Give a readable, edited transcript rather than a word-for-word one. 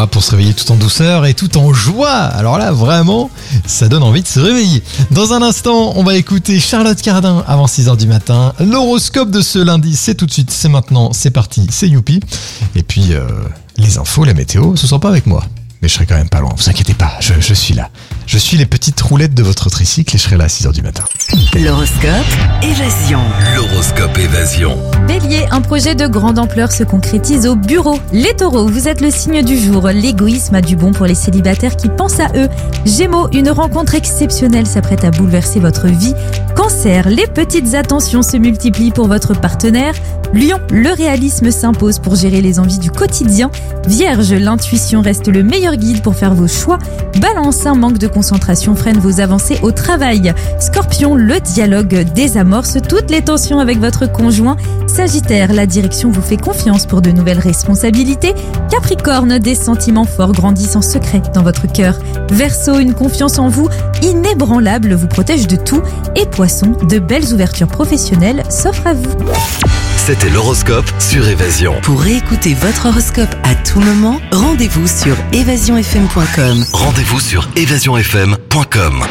pour se réveiller tout en douceur et tout en joie. Alors là, vraiment, ça donne envie de se réveiller. Dans un instant, on va écouter Charlotte Cardin avant 6h du matin. L'horoscope de ce lundi, c'est tout de suite, c'est maintenant, c'est parti, c'est youpi. Et puis, les infos, la météo, ce sera pas avec moi. Mais je serai quand même pas loin, vous inquiétez pas, je suis là. Je suis les petites roulettes de votre tricycle et je serai là à 6h du matin. L'horoscope Évasion. L'horoscope Évasion. Bélier, un projet de grande ampleur se concrétise au bureau. Les taureaux, vous êtes le signe du jour. L'égoïsme a du bon pour les célibataires qui pensent à eux. Gémeaux, une rencontre exceptionnelle s'apprête à bouleverser votre vie. Cancer, les petites attentions se multiplient pour votre partenaire. Lion, le réalisme s'impose pour gérer les envies du quotidien. Vierge, l'intuition reste le meilleur guide pour faire vos choix. Balance, un manque de concentration freine vos avancées au travail. Scorpion, le dialogue désamorce toutes les tensions avec votre conjoint. Sagittaire, la direction vous fait confiance pour de nouvelles responsabilités. Capricorne, des sentiments forts grandissent en secret dans votre cœur. Verseau, une confiance en vous inébranlable vous protège de tout. Et Poisson, de belles ouvertures professionnelles s'offrent à vous. C'était l'horoscope sur Évasion. Pour réécouter votre horoscope à tout moment, rendez-vous sur évasionfm.com. Rendez-vous sur évasionfm.com.